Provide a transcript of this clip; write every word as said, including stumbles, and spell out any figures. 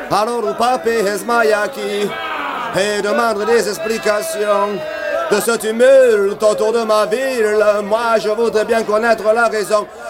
Alors le papé Esmayaki et demande des explications de ce tumulte autour de ma ville. Moi je voudrais bien connaître la raison.